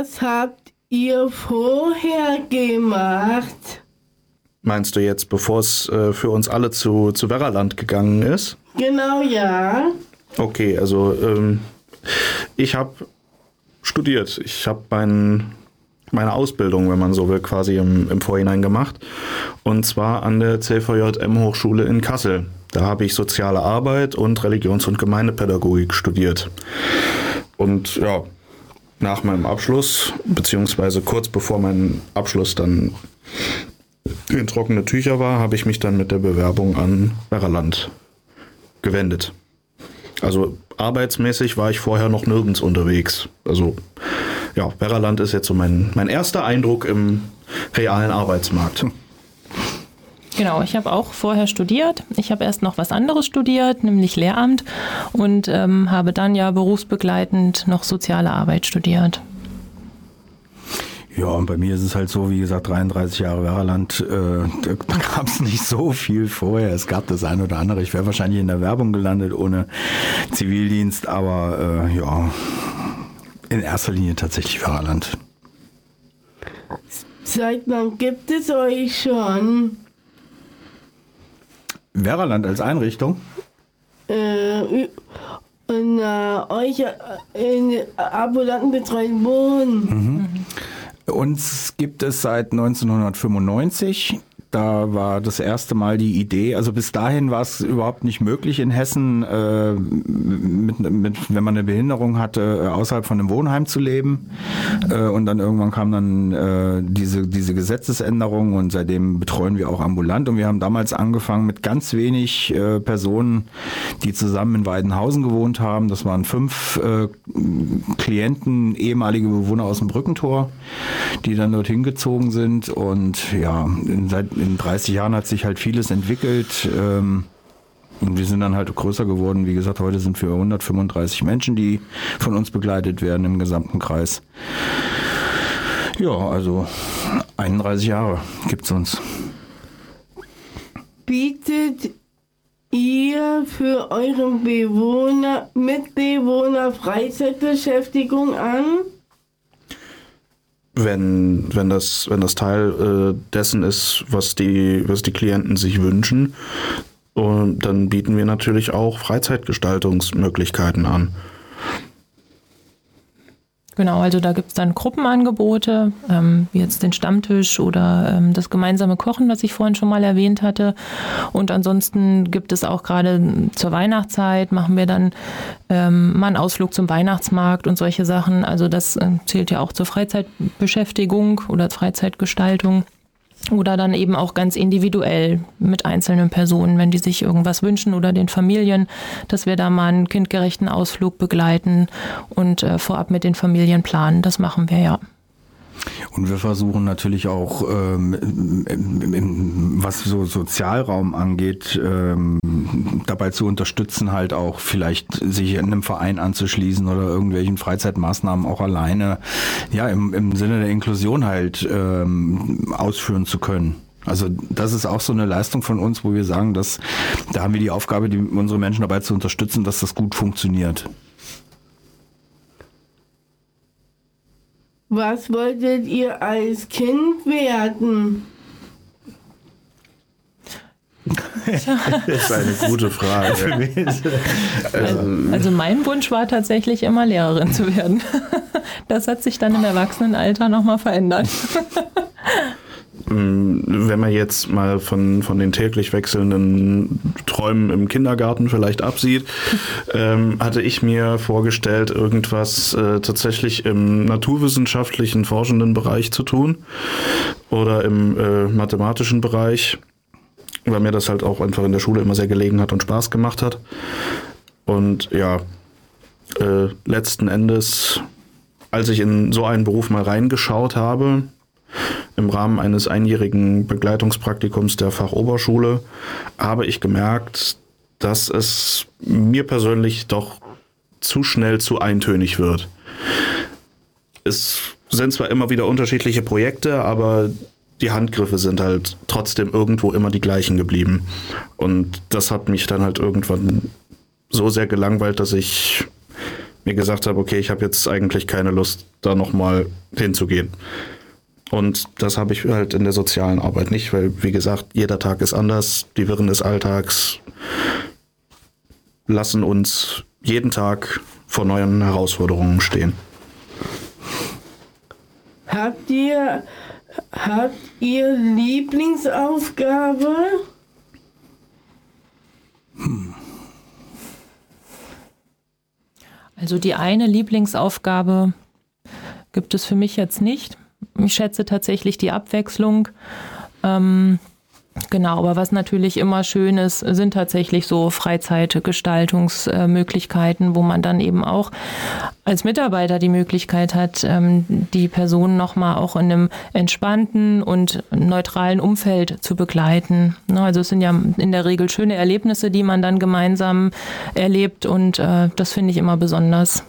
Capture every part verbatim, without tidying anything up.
Was habt ihr vorher gemacht? Meinst du jetzt, bevor es äh, für uns alle zu, zu Werraland gegangen ist? Genau, ja. Okay, also ähm, ich habe studiert. Ich habe mein, meine Ausbildung, wenn man so will, quasi im, im Vorhinein gemacht. Und zwar an der C V J M-Hochschule in Kassel. Da habe ich Soziale Arbeit und Religions- und Gemeindepädagogik studiert. Und ja, nach meinem Abschluss, beziehungsweise kurz bevor mein Abschluss dann in trockene Tücher war, habe ich mich dann mit der Bewerbung an Werraland gewendet. Also arbeitsmäßig war ich vorher noch nirgends unterwegs. Also ja, Werraland ist jetzt so mein, mein erster Eindruck im realen Arbeitsmarkt. Genau, ich habe auch vorher studiert. Ich habe erst noch was anderes studiert, nämlich Lehramt und ähm, habe dann ja berufsbegleitend noch Soziale Arbeit studiert. Ja, und bei mir ist es halt so, wie gesagt, dreiunddreißig Jahre Werraland, äh, da, da gab es nicht so viel vorher. Es gab das eine oder andere. Ich wäre wahrscheinlich in der Werbung gelandet ohne Zivildienst, aber äh, ja, in erster Linie tatsächlich Werraland. Seit wann gibt es euch schon? Werraland als Einrichtung? Äh, und äh, euch in ambulanten betreuten Wohnen. Mhm. Uns gibt es seit neunzehnhundertfünfundneunzig. Da war das erste Mal die Idee, also bis dahin war es überhaupt nicht möglich in Hessen, äh, mit, mit, wenn man eine Behinderung hatte, außerhalb von einem Wohnheim zu leben. Äh, und dann irgendwann kam dann äh, diese, diese Gesetzesänderung und seitdem betreuen wir auch ambulant. Und wir haben damals angefangen mit ganz wenig äh, Personen, die zusammen in Weidenhausen gewohnt haben. Das waren fünf äh, Klienten, ehemalige Bewohner aus dem Brückentor, die dann dorthin gezogen sind. Und ja, seit in dreißig Jahren hat sich halt vieles entwickelt ähm, und wir sind dann halt größer geworden. Wie gesagt, heute sind wir hundertfünfunddreißig Menschen, die von uns begleitet werden im gesamten Kreis. Ja, also einunddreißig Jahre gibt's uns. Bietet ihr für eure Bewohner, Mitbewohner Freizeitbeschäftigung an? Wenn, wenn, das, wenn das Teil äh, dessen ist, was die, was die Klienten sich wünschen, und dann bieten wir natürlich auch Freizeitgestaltungsmöglichkeiten an. Genau, also da gibt es dann Gruppenangebote, ähm, wie jetzt den Stammtisch oder ähm, das gemeinsame Kochen, was ich vorhin schon mal erwähnt hatte. Und ansonsten gibt es auch gerade zur Weihnachtszeit, machen wir dann ähm, mal einen Ausflug zum Weihnachtsmarkt und solche Sachen. Also das äh, zählt ja auch zur Freizeitbeschäftigung oder Freizeitgestaltung. Oder dann eben auch ganz individuell mit einzelnen Personen, wenn die sich irgendwas wünschen oder den Familien, dass wir da mal einen kindgerechten Ausflug begleiten und äh, vorab mit den Familien planen. Das machen wir ja. Und wir versuchen natürlich auch, ähm, im, im, was so Sozialraum angeht, ähm, dabei zu unterstützen, halt auch vielleicht sich in einem Verein anzuschließen oder irgendwelchen Freizeitmaßnahmen auch alleine, ja, im, im Sinne der Inklusion halt ähm, ausführen zu können. Also das ist auch so eine Leistung von uns, wo wir sagen, dass da haben wir die Aufgabe, die, unsere Menschen dabei zu unterstützen, dass das gut funktioniert. Was wolltet ihr als Kind werden? Das ist eine gute Frage. Also, also mein Wunsch war tatsächlich immer Lehrerin zu werden. Das hat sich dann im Erwachsenenalter nochmal verändert. Wenn man jetzt mal von, von den täglich wechselnden Träumen im Kindergarten vielleicht absieht, ähm, hatte ich mir vorgestellt, irgendwas äh, tatsächlich im naturwissenschaftlichen, forschenden Bereich zu tun oder im äh, mathematischen Bereich, weil mir das halt auch einfach in der Schule immer sehr gelegen hat und Spaß gemacht hat. Und ja, äh, letzten Endes, als ich in so einen Beruf mal reingeschaut habe, im Rahmen eines einjährigen Begleitungspraktikums der Fachoberschule, habe ich gemerkt, dass es mir persönlich doch zu schnell zu eintönig wird. Es sind zwar immer wieder unterschiedliche Projekte, aber die Handgriffe sind halt trotzdem irgendwo immer die gleichen geblieben. Und das hat mich dann halt irgendwann so sehr gelangweilt, dass ich mir gesagt habe, okay, ich habe jetzt eigentlich keine Lust, da nochmal hinzugehen. Und das habe ich halt in der sozialen Arbeit nicht, weil, wie gesagt, jeder Tag ist anders. Die Wirren des Alltags lassen uns jeden Tag vor neuen Herausforderungen stehen. Habt ihr, habt ihr Lieblingsaufgabe? Hm. Also die eine Lieblingsaufgabe gibt es für mich jetzt nicht. Ich schätze tatsächlich die Abwechslung. Ähm, genau, aber was natürlich immer schön ist, sind tatsächlich so Freizeitgestaltungsmöglichkeiten, wo man dann eben auch als Mitarbeiter die Möglichkeit hat, ähm, die Personen nochmal auch in einem entspannten und neutralen Umfeld zu begleiten. Ne, also es sind ja in der Regel schöne Erlebnisse, die man dann gemeinsam erlebt und äh, das finde ich immer besonders.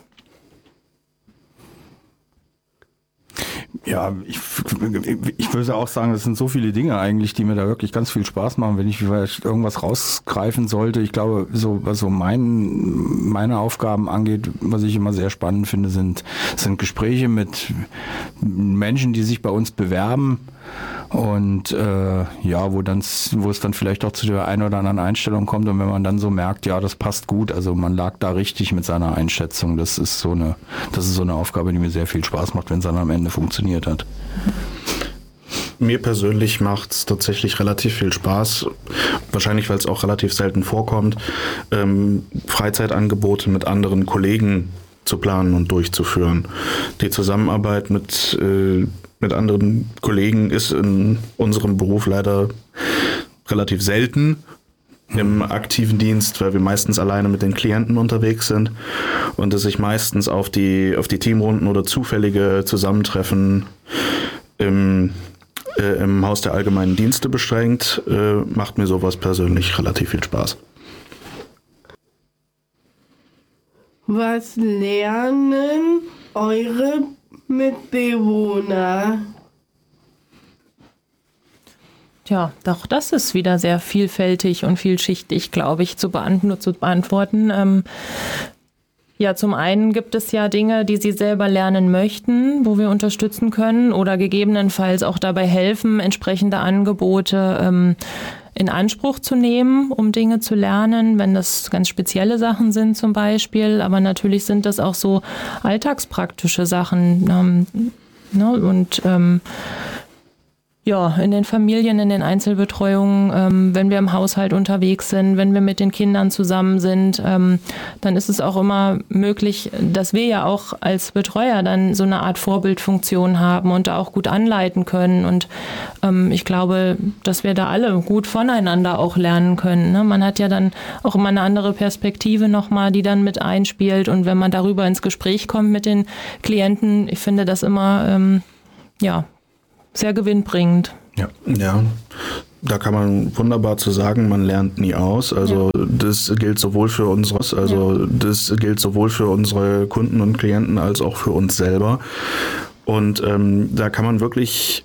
Ja, ich, ich würde auch sagen, das sind so viele Dinge eigentlich, die mir da wirklich ganz viel Spaß machen, wenn ich vielleicht irgendwas rausgreifen sollte. Ich glaube, so was so mein, meine Aufgaben angeht, was ich immer sehr spannend finde, sind, sind Gespräche mit Menschen, die sich bei uns bewerben und äh, ja, wo dann, wo es dann vielleicht auch zu der einen oder anderen Einstellung kommt und wenn man dann so merkt, ja, das passt gut, also man lag da richtig mit seiner Einschätzung. Das ist so eine, das ist so eine Aufgabe, die mir sehr viel Spaß macht, wenn es dann am Ende funktioniert hat. Mir persönlich macht es tatsächlich relativ viel Spaß, wahrscheinlich weil es auch relativ selten vorkommt, ähm, Freizeitangebote mit anderen Kollegen zu planen und durchzuführen. Die Zusammenarbeit mit, äh, mit anderen Kollegen ist in unserem Beruf leider relativ selten im aktiven Dienst, weil wir meistens alleine mit den Klienten unterwegs sind und es sich meistens auf die, auf die Teamrunden oder zufällige Zusammentreffen im, äh, im Haus der allgemeinen Dienste beschränkt, äh, macht mir sowas persönlich relativ viel Spaß. Was lernen eure Mitbewohner? Ja, doch das ist wieder sehr vielfältig und vielschichtig, glaube ich, zu, beant- zu beantworten. Ähm, ja, zum einen gibt es ja Dinge, die sie selber lernen möchten, wo wir unterstützen können oder gegebenenfalls auch dabei helfen, entsprechende Angebote ähm, in Anspruch zu nehmen, um Dinge zu lernen, wenn das ganz spezielle Sachen sind zum Beispiel. Aber natürlich sind das auch so alltagspraktische Sachen. Ähm, ne? Und ähm, ja, in den Familien, in den Einzelbetreuungen, ähm, wenn wir im Haushalt unterwegs sind, wenn wir mit den Kindern zusammen sind, ähm, dann ist es auch immer möglich, dass wir ja auch als Betreuer dann so eine Art Vorbildfunktion haben und da auch gut anleiten können. Und ähm, ich glaube, dass wir da alle gut voneinander auch lernen können. Ne? Man hat ja dann auch immer eine andere Perspektive nochmal, die dann mit einspielt. Und wenn man darüber ins Gespräch kommt mit den Klienten, ich finde das immer, ähm, ja, sehr gewinnbringend. Ja. ja, da kann man wunderbar zu sagen, man lernt nie aus. Also ja. Das gilt sowohl für unseres, also ja. das gilt sowohl für unsere Kunden und Klienten als auch für uns selber. Und ähm, da kann man wirklich